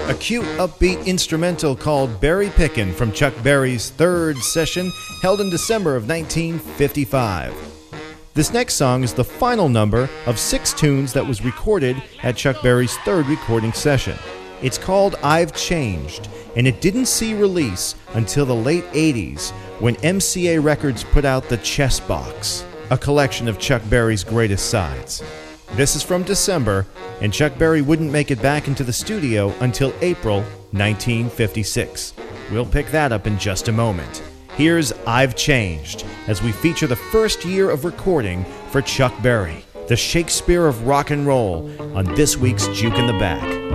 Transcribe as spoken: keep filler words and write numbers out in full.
A cute, upbeat instrumental called Berry Pickin' from Chuck Berry's third session held in December of nineteen fifty-five. This next song is the final number of six tunes that was recorded at Chuck Berry's third recording session. It's called I've Changed, and it didn't see release until the late eighties when M C A Records put out the Chess Box, a collection of Chuck Berry's greatest sides. This is from December, and Chuck Berry wouldn't make it back into the studio until April nineteen fifty-six. We'll pick that up in just a moment. Here's I've Changed, as we feature the first year of recording for Chuck Berry, the Shakespeare of rock and roll, on this week's Juke in the Back.